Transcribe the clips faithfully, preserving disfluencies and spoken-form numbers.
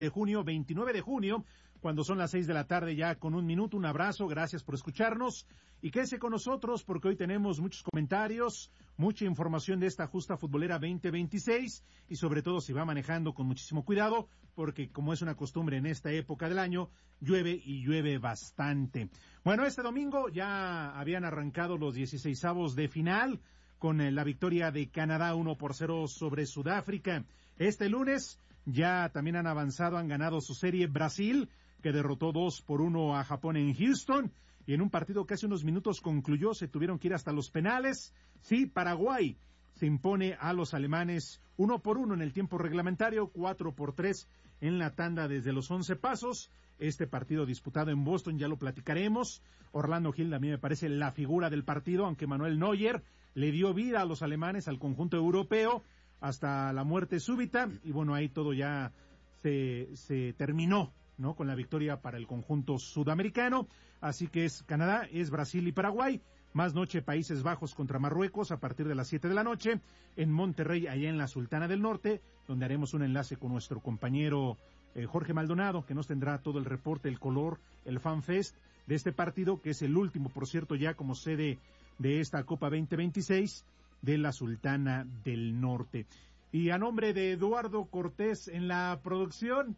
de junio, veintinueve de junio, cuando son las seis de la tarde ya con un minuto. Un abrazo, gracias por escucharnos y quédese con nosotros porque hoy tenemos muchos comentarios, mucha información de esta justa futbolera veinte veintiséis y sobre todo si va manejando con muchísimo cuidado porque como es una costumbre en esta época del año, llueve y llueve bastante. Bueno, este domingo ya habían arrancado los dieciseisavos de final con la victoria de Canadá uno por cero sobre Sudáfrica. Este lunes ya también han avanzado, han ganado su serie Brasil, que derrotó dos por uno a Japón en Houston, y en un partido que hace unos minutos concluyó, se tuvieron que ir hasta los penales. Sí, Paraguay se impone a los alemanes uno por uno en el tiempo reglamentario, cuatro por tres en la tanda desde los once pasos. Este partido disputado en Boston ya lo platicaremos. Orlando Gil a mí me parece la figura del partido, aunque Manuel Neuer le dio vida a los alemanes, al conjunto europeo, hasta la muerte súbita, y bueno, ahí todo ya se, se terminó, ¿no? Con la victoria para el conjunto sudamericano. Así que es Canadá, es Brasil y Paraguay. Más noche Países Bajos contra Marruecos a partir de las siete de la noche en Monterrey, allá en la Sultana del Norte, donde haremos un enlace con nuestro compañero eh, Jorge Maldonado, que nos tendrá todo el reporte, el color, el fanfest de este partido, que es el último, por cierto, ya como sede de esta Copa veinte veintiséis de la Sultana del Norte. Y a nombre de Eduardo Cortés en la producción,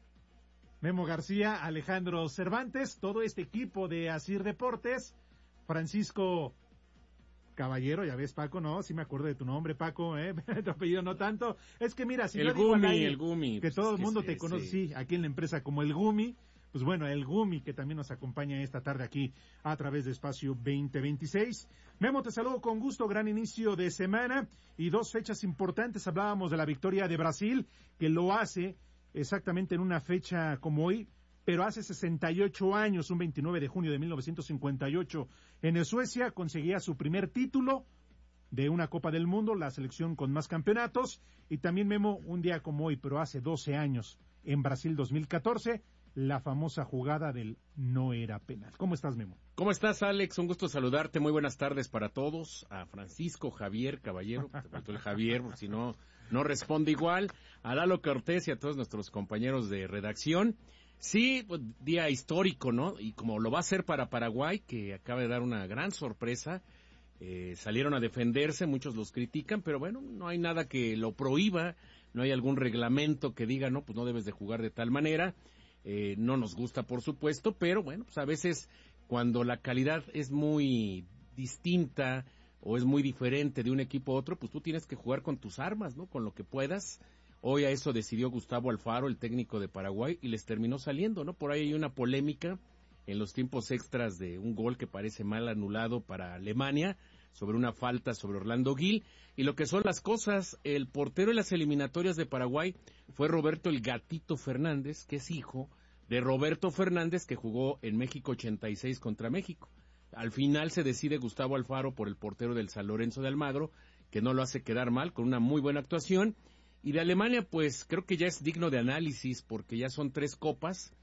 Memo García, Alejandro Cervantes, todo este equipo de Asir Deportes, Francisco Caballero, ya ves, Paco, no, sí me acuerdo de tu nombre, Paco, ¿eh? Tu apellido no tanto. Es que mira, si el yo Gumi, digo al aire el Gumi, que pues todo es el que mundo sí, te conoce, sí. sí, aquí en la empresa como el Gumi, pues bueno, el Gumi que también nos acompaña esta tarde aquí a través de Espacio veinte veintiséis. Memo, te saludo con gusto, gran inicio de semana y dos fechas importantes. Hablábamos de la victoria de Brasil, que lo hace exactamente en una fecha como hoy, pero hace sesenta y ocho años, un veintinueve de junio de mil novecientos cincuenta y ocho, en Suecia conseguía su primer título de una Copa del Mundo, la selección con más campeonatos, y también, Memo, un día como hoy, pero hace doce años, en Brasil dos mil catorce, la famosa jugada del no era penal. ¿Cómo estás, Memo? ¿Cómo estás, Alex? Un gusto saludarte, muy buenas tardes para todos, a Francisco Javier Caballero, te faltó el Javier, porque si no, no responde igual, a Lalo Cortés y a todos nuestros compañeros de redacción. Sí, pues, día histórico, ¿no? Y como lo va a ser para Paraguay, que acaba de dar una gran sorpresa, eh, salieron a defenderse, muchos los critican, pero bueno, no hay nada que lo prohíba, no hay algún reglamento que diga, no, pues no debes de jugar de tal manera. Eh, no nos gusta, por supuesto, pero bueno, pues a veces cuando la calidad es muy distinta o es muy diferente de un equipo a otro, pues tú tienes que jugar con tus armas, ¿no? Con lo que puedas. Hoy a eso decidió Gustavo Alfaro, el técnico de Paraguay, y les terminó saliendo, ¿no? Por ahí hay una polémica en los tiempos extras de un gol que parece mal anulado para Alemania, sobre una falta sobre Orlando Gil, y lo que son las cosas, el portero de las eliminatorias de Paraguay fue Roberto el Gatito Fernández, que es hijo de Roberto Fernández, que jugó en México ochenta y seis contra México. Al final se decide Gustavo Alfaro por el portero del San Lorenzo de Almagro, que no lo hace quedar mal, con una muy buena actuación, y de Alemania, pues creo que ya es digno de análisis, porque ya son tres copas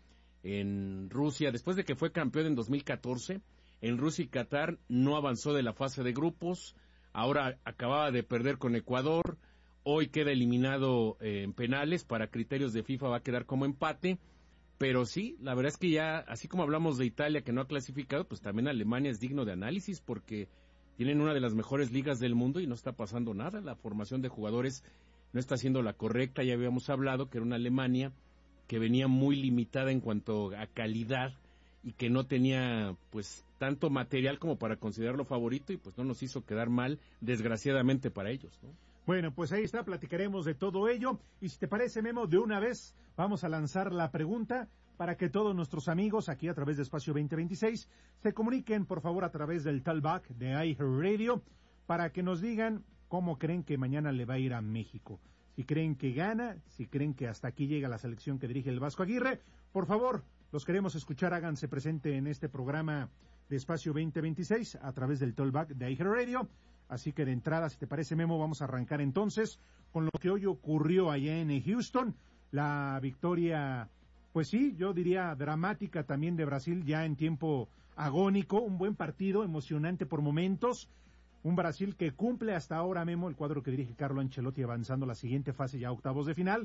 en Rusia, después de que fue campeón en dos mil catorce, en Rusia y Qatar no avanzó de la fase de grupos, ahora acababa de perder con Ecuador, hoy queda eliminado eh, en penales, para criterios de FIFA va a quedar como empate, pero sí, la verdad es que ya, así como hablamos de Italia que no ha clasificado, pues también Alemania es digno de análisis, porque tienen una de las mejores ligas del mundo y no está pasando nada, la formación de jugadores no está siendo la correcta, ya habíamos hablado que era una Alemania que venía muy limitada en cuanto a calidad, y que no tenía pues tanto material como para considerarlo favorito, y pues no nos hizo quedar mal, desgraciadamente para ellos, ¿no? Bueno, pues ahí está, platicaremos de todo ello, y si te parece, Memo, de una vez vamos a lanzar la pregunta para que todos nuestros amigos aquí a través de Espacio veinte veintiséis se comuniquen, por favor, a través del talkback de iHeartRadio, para que nos digan cómo creen que mañana le va a ir a México. Si creen que gana, si creen que hasta aquí llega la selección que dirige el Vasco Aguirre, por favor, los queremos escuchar, háganse presente en este programa de Espacio veinte veintiséis a través del talkback de iHeartRadio. Así que de entrada, si te parece, Memo, vamos a arrancar entonces con lo que hoy ocurrió allá en Houston. La victoria, pues sí, yo diría dramática también de Brasil, ya en tiempo agónico, un buen partido, emocionante por momentos. Un Brasil que cumple hasta ahora, Memo, el cuadro que dirige Carlo Ancelotti, avanzando a la siguiente fase, ya octavos de final.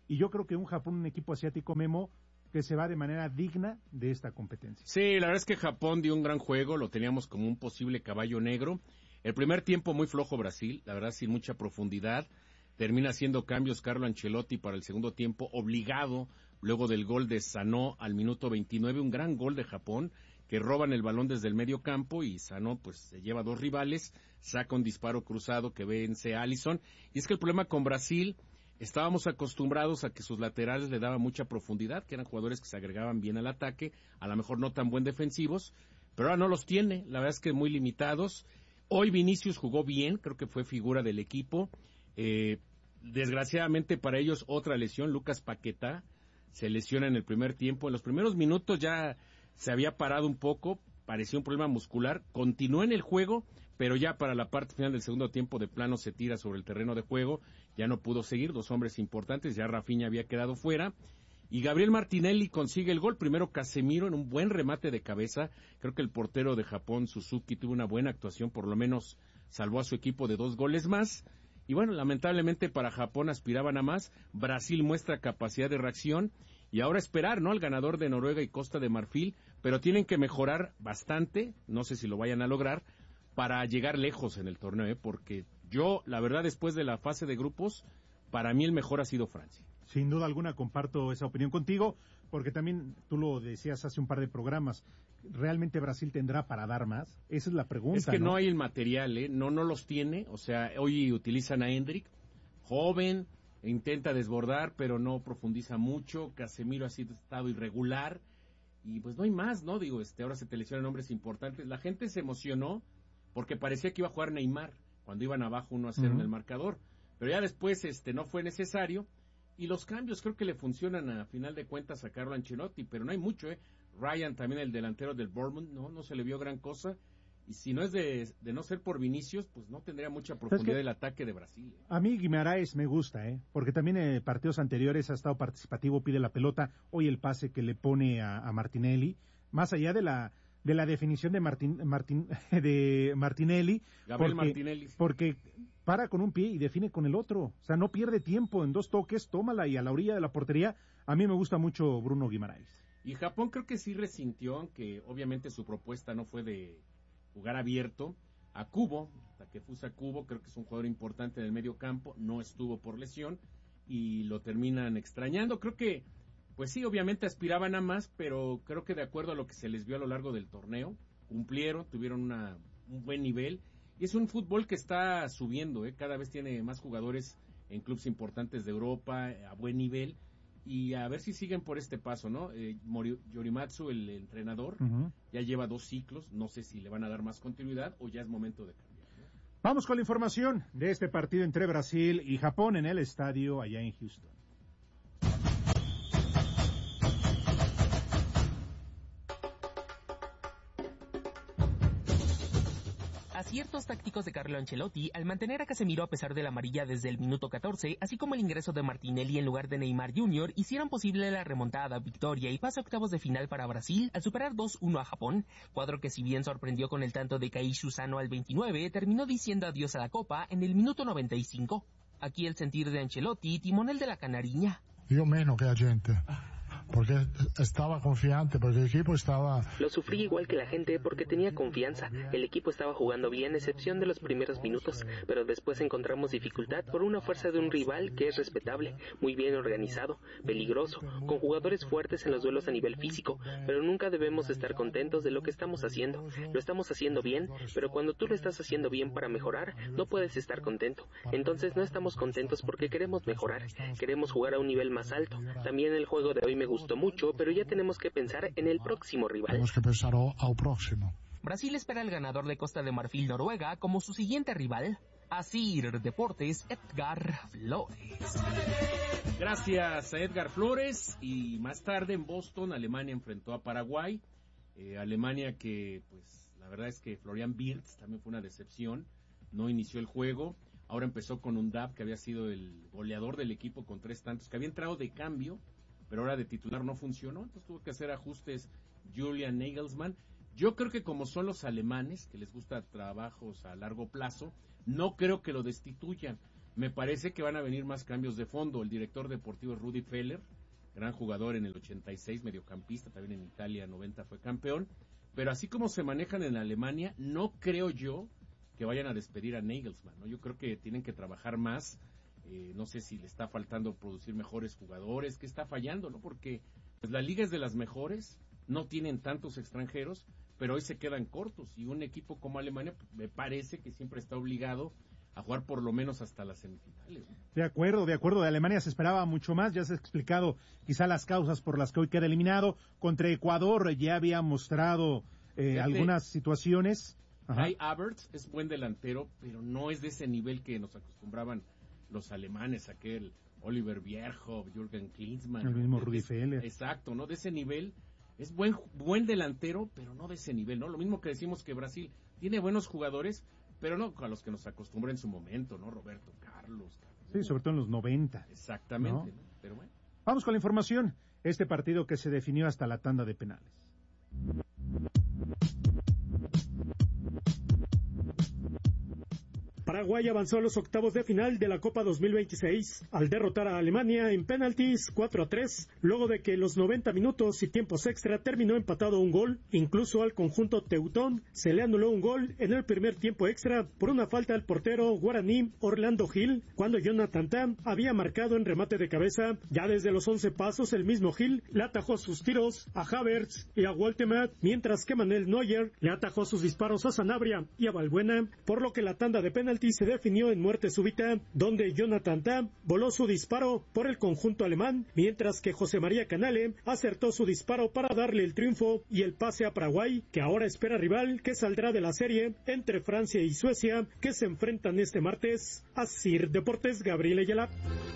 y yo creo que un Japón, un equipo asiático, Memo, que se va de manera digna de esta competencia. Sí, la verdad es que Japón dio un gran juego, lo teníamos como un posible caballo negro. El primer tiempo muy flojo Brasil, la verdad sin mucha profundidad. Termina haciendo cambios Carlo Ancelotti para el segundo tiempo, obligado luego del gol de Sanó al minuto veintinueve, un gran gol de Japón, que roban el balón desde el medio campo y Sanó pues se lleva dos rivales, saca un disparo cruzado que vence a Alisson. Y es que el problema con Brasil, estábamos acostumbrados a que sus laterales le daban mucha profundidad, que eran jugadores que se agregaban bien al ataque, a lo mejor no tan buen defensivos, pero ahora no los tiene, la verdad es que muy limitados. Hoy Vinicius jugó bien, creo que fue figura del equipo. Eh, desgraciadamente para ellos otra lesión, Lucas Paquetá se lesiona en el primer tiempo. En los primeros minutos ya se había parado un poco, parecía un problema muscular, continuó en el juego, pero ya para la parte final del segundo tiempo de plano se tira sobre el terreno de juego, ya no pudo seguir, dos hombres importantes, ya Rafinha había quedado fuera, y Gabriel Martinelli consigue el gol, primero Casemiro en un buen remate de cabeza, creo que el portero de Japón, Suzuki, tuvo una buena actuación, por lo menos salvó a su equipo de dos goles más, y bueno, lamentablemente para Japón aspiraban a más, Brasil muestra capacidad de reacción, y ahora esperar, ¿no?, al ganador de Noruega y Costa de Marfil, pero tienen que mejorar bastante, no sé si lo vayan a lograr, para llegar lejos en el torneo, ¿eh? Porque yo, la verdad, después de la fase de grupos, para mí el mejor ha sido Francia. Sin duda alguna comparto esa opinión contigo, porque también tú lo decías hace un par de programas, ¿realmente Brasil tendrá para dar más? Esa es la pregunta. Es que no, no hay el material, ¿eh? No, no los tiene, o sea, hoy utilizan a Endrick, joven, intenta desbordar, pero no profundiza mucho, Casemiro ha sido estado irregular, y pues no hay más, ¿no? Digo, este, ahora se te lesionan hombres importantes, la gente se emocionó, porque parecía que iba a jugar Neymar, cuando iban abajo uno a cero uh-huh. en el marcador, pero ya después este no fue necesario, y los cambios creo que le funcionan a final de cuentas a Carlo Ancelotti, pero no hay mucho, ¿eh? Ryan también, el delantero del Bournemouth, no, no se le vio gran cosa, y si no es de, de no ser por Vinicius, pues no tendría mucha profundidad el ataque de Brasil, ¿eh? A mí Guimaraes me gusta, ¿eh? Porque también en partidos anteriores ha estado participativo, pide la pelota, hoy el pase que le pone a, a Martinelli, más allá de la de la definición de Martin, Martin de Martinelli, Gabriel porque, Martinelli, porque para con un pie y define con el otro, o sea, no pierde tiempo en dos toques, tómala y a la orilla de la portería. A mí me gusta mucho Bruno Guimaraes. Y Japón creo que sí resintió, aunque obviamente su propuesta no fue de jugar abierto, a Kubo, Takefusa Kubo, creo que es un jugador importante en el medio campo, no estuvo por lesión y lo terminan extrañando. Creo que pues sí, obviamente aspiraban a más, pero creo que de acuerdo a lo que se les vio a lo largo del torneo, cumplieron, tuvieron una, un buen nivel, y es un fútbol que está subiendo, ¿eh? Cada vez tiene más jugadores en clubes importantes de Europa, a buen nivel, y a ver si siguen por este paso, ¿no? Eh, Mori, Yorimatsu, el entrenador, uh-huh. ya lleva dos ciclos, no sé si le van a dar más continuidad o ya es momento de cambiar, ¿no? Vamos con la información de este partido entre Brasil y Japón en el estadio allá en Houston. Aciertos tácticos de Carlo Ancelotti al mantener a Casemiro a pesar de la amarilla desde el minuto catorce, así como el ingreso de Martinelli en lugar de Neymar junior, hicieron posible la remontada, victoria y paso a octavos de final para Brasil al superar dos uno a Japón, cuadro que si bien sorprendió con el tanto de Kaishu Sano al veintinueve, terminó diciendo adiós a la Copa en el minuto noventa y cinco. Aquí el sentir de Ancelotti, timonel de la Canariña. Yo menos que la gente. Porque estaba confiante, porque el equipo estaba... Lo sufrí igual que la gente porque tenía confianza. El equipo estaba jugando bien, excepción de los primeros minutos, pero después encontramos dificultad por una fuerza de un rival que es respetable, muy bien organizado, peligroso, con jugadores fuertes en los duelos a nivel físico, pero nunca debemos estar contentos de lo que estamos haciendo. Lo estamos haciendo bien, pero cuando tú lo estás haciendo bien para mejorar, no puedes estar contento. Entonces no estamos contentos porque queremos mejorar, queremos jugar a un nivel más alto. También el juego de hoy me gustó mucho, pero ya tenemos que pensar en el próximo rival. Tenemos que pensar al próximo. Brasil espera al ganador de Costa de Marfil Noruega como su siguiente rival. Asir Deportes, Edgar Flores. Gracias a Edgar Flores. Y más tarde en Boston, Alemania enfrentó a Paraguay. Eh, Alemania que, pues, la verdad es que Florian Wirtz también fue una decepción. No inició el juego. Ahora empezó con Undab, que había sido el goleador del equipo con tres tantos, que había entrado de cambio, pero ahora de titular no funcionó, entonces tuvo que hacer ajustes Julian Nagelsmann. Yo creo que como son los alemanes, que les gusta trabajos a largo plazo, no creo que lo destituyan. me parece que van a venir más cambios de fondo. El director deportivo es Rudi Feller, gran jugador en el ochenta y seis, mediocampista, también en Italia noventa fue campeón, pero así como se manejan en Alemania, no creo yo que vayan a despedir a Nagelsmann, ¿no? Yo creo que tienen que trabajar más, eh, no sé si le está faltando producir mejores jugadores, ¿qué está fallando, no? Porque pues, la liga es de las mejores, no tienen tantos extranjeros, pero hoy se quedan cortos, y un equipo como Alemania pues, me parece que siempre está obligado a jugar por lo menos hasta las semifinales, ¿no? De acuerdo, de acuerdo, de Alemania se esperaba mucho más, ya se ha explicado quizá las causas por las que hoy queda eliminado. Contra Ecuador ya había mostrado eh, algunas situaciones. Ajá. Kai Havertz es buen delantero, pero no es de ese nivel que nos acostumbraban los alemanes, aquel Oliver Bierhoff, Jürgen Klinsmann. El mismo de, Rudi de, Feller. Exacto, ¿no? De ese nivel, es buen buen delantero, pero no de ese nivel, ¿no? Lo mismo que decimos que Brasil tiene buenos jugadores, pero no a los que nos acostumbra en su momento, ¿no? Roberto Carlos. Sí, sobre todo en los noventa. Exactamente, ¿no? ¿no? Pero bueno. Vamos con la información. Este partido que se definió hasta la tanda de penales. Paraguay avanzó a los octavos de final de la Copa dos mil veintiséis al derrotar a Alemania en penaltis cuatro a tres, luego de que en los noventa minutos y tiempos extra terminó empatado un gol. Incluso al conjunto teutón se le anuló un gol en el primer tiempo extra por una falta al portero guaraní Orlando Gil, cuando Jonathan Tah había marcado en remate de cabeza. Ya desde los once pasos el mismo Gil le atajó sus tiros a Havertz y a Woltemade, mientras que Manuel Neuer le atajó sus disparos a Sanabria y a Valbuena, por lo que la tanda de penaltis se definió en muerte súbita, donde Jonathan Tah voló su disparo por el conjunto alemán, mientras que José María Canale acertó su disparo para darle el triunfo y el pase a Paraguay, que ahora espera rival que saldrá de la serie entre Francia y Suecia, que se enfrentan este martes. Asir Deportes, Gabriel Ayala.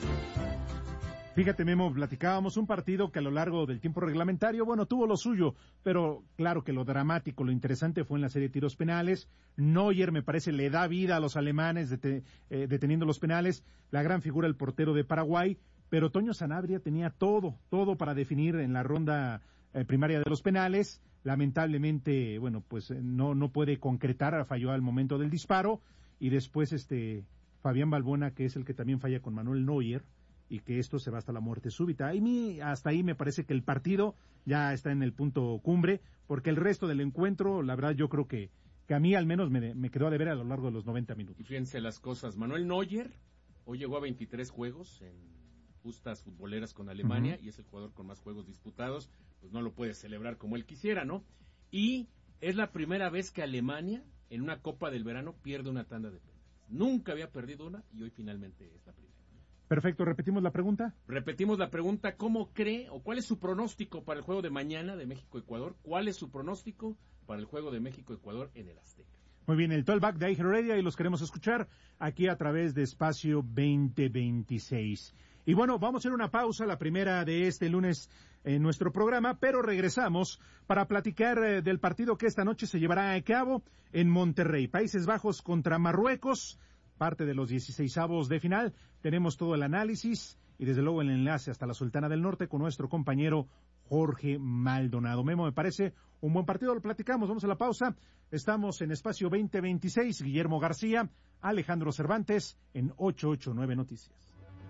Fíjate, Memo, platicábamos un partido que a lo largo del tiempo reglamentario, bueno, tuvo lo suyo, pero claro que lo dramático, lo interesante fue en la serie de tiros penales. Neuer, me parece, le da vida a los alemanes dete, eh, deteniendo los penales, la gran figura el portero de Paraguay, pero Toño Sanabria tenía todo, todo para definir en la ronda eh, primaria de los penales. Lamentablemente, bueno, pues no, no puede concretar, falló al momento del disparo, y después este Fabián Valbuena, que es el que también falla con Manuel Neuer, y que esto se va hasta la muerte súbita. Y mi, hasta ahí me parece que el partido ya está en el punto cumbre, porque el resto del encuentro, la verdad, yo creo que, que a mí al menos me, me quedó a deber a lo largo de los noventa minutos. Y fíjense las cosas, Manuel Neuer hoy llegó a veintitrés juegos en justas futboleras con Alemania, uh-huh. y es el jugador con más juegos disputados, pues no lo puede celebrar como él quisiera, ¿no? Y es la primera vez que Alemania, en una Copa del Verano, pierde una tanda de penales. Nunca había perdido una, y hoy finalmente es la primera. Perfecto, ¿repetimos la pregunta? Repetimos la pregunta, ¿cómo cree o cuál es su pronóstico para el juego de mañana de México-Ecuador? ¿Cuál es su pronóstico para el juego de México-Ecuador en el Azteca? Muy bien, el Tollback de iHeartRadio y los queremos escuchar aquí a través de Espacio veinte veintiséis. Y bueno, vamos a hacer una pausa, la primera de este lunes en nuestro programa, pero regresamos para platicar eh, del partido que esta noche se llevará a cabo en Monterrey, Países Bajos contra Marruecos. Parte de los dieciseisavos de final, tenemos todo el análisis y desde luego el enlace hasta la Sultana del Norte con nuestro compañero Jorge Maldonado. Memo, me parece un buen partido, lo platicamos, vamos a la pausa. Estamos en Espacio veinte veintiséis, Guillermo García, Alejandro Cervantes en ochocientos ochenta y nueve Noticias.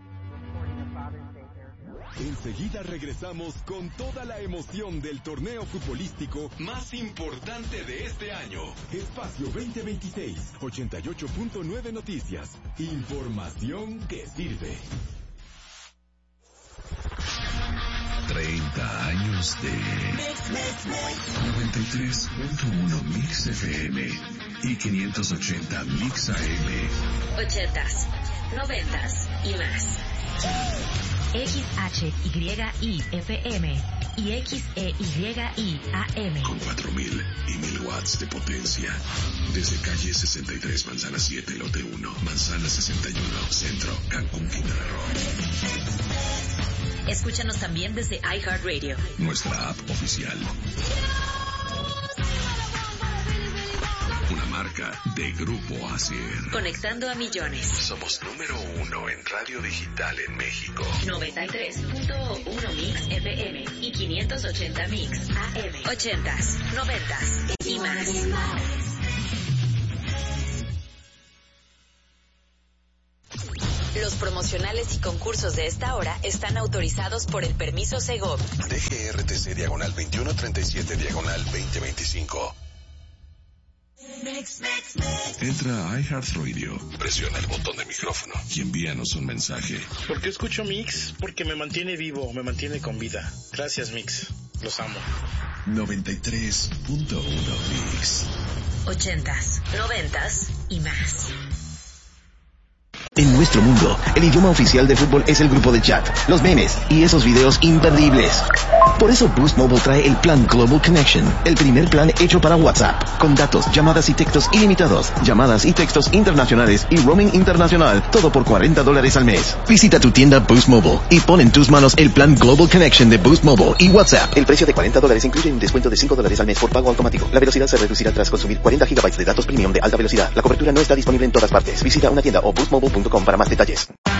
Enseguida regresamos con toda la emoción del torneo futbolístico más importante de este año. Espacio veinte veintiséis, ochenta y ocho punto nueve Noticias. Información que sirve. treinta años de noventa y tres punto uno Mix F M y quinientos ochenta Mix A M. ochentas, noventas y más. X H Y I F M y X E Y I A M. Con cuatro mil y mil watts de potencia. Desde calle sesenta y tres, Manzana siete, Lote uno, Manzana sesenta y uno, Centro, Cancún, Quintana Roo. Escúchanos también desde iHeartRadio. Nuestra app oficial. Una marca de Grupo Acer. Conectando a millones. Somos número uno en radio digital en México. noventa y tres punto uno Mix F M y quinientos ochenta Mix A M. ochentas, noventas y más. promocionales y concursos de esta hora están autorizados por el permiso Segov. D G R T C diagonal veintiuno treinta y siete diagonal veinte veinticinco. Entra a iHeartRadio, presiona el botón de micrófono y envíanos un mensaje. ¿Por qué escucho Mix? Porque me mantiene vivo, me mantiene con vida. Gracias, Mix. Los amo. noventa y tres punto uno Mix. Ochentas, noventas y más. En nuestro mundo, el idioma oficial de fútbol es el grupo de chat, los memes y esos videos imperdibles. Por eso Boost Mobile trae el plan Global Connection, el primer plan hecho para WhatsApp, con datos, llamadas y textos ilimitados, llamadas y textos internacionales y roaming internacional, todo por cuarenta dólares al mes. Visita tu tienda Boost Mobile y pon en tus manos el plan Global Connection de Boost Mobile y WhatsApp. El precio de cuarenta dólares incluye un descuento de cinco dólares al mes por pago automático. La velocidad se reducirá tras consumir cuarenta gigabytes de datos premium de alta velocidad. La cobertura no está disponible en todas partes. Visita una tienda o boost mobile punto com para más detalles.